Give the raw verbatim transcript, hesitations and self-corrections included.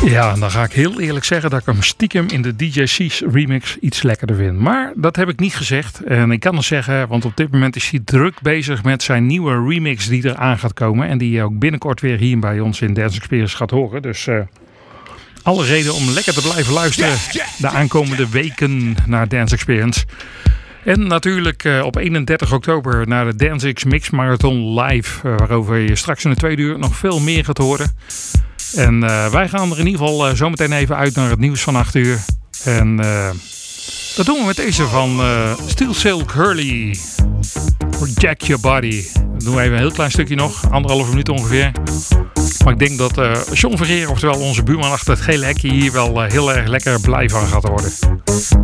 Ja, en dan ga ik heel eerlijk zeggen dat ik hem stiekem in de D J C's remix iets lekkerder vind. Maar dat heb ik niet gezegd. En ik kan het zeggen, want op dit moment is hij druk bezig met zijn nieuwe remix die er aan gaat komen. En die je ook binnenkort weer hier bij ons in Dance Experience gaat horen. Dus uh, alle reden om lekker te blijven luisteren de aankomende weken naar Dance Experience. En natuurlijk uh, op eenendertig oktober naar de DanceX Mix Marathon live. Uh, waarover je straks in de tweede uur nog veel meer gaat horen. En uh, wij gaan er in ieder geval uh, zometeen even uit naar het nieuws van acht uur. En uh, dat doen we met deze van uh, Steel Silk Hurley. Jack Your Body. Dat doen we even een heel klein stukje nog. Anderhalve minuut ongeveer. Maar ik denk dat uh, John Vergeer, oftewel onze buurman achter het gele hekje, hier wel uh, heel erg lekker blij van gaat worden.